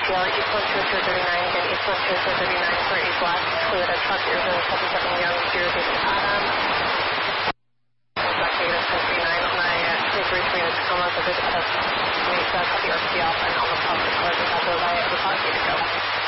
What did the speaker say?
RTL, East 12239, again, East 12239 for East West, clear to truck 077 Young, 0 Adam. Back to Unit 1039 on my 23 units, Tacoma, so visit us. Copy RTL, and on the top of the cars, and have those I have a to go.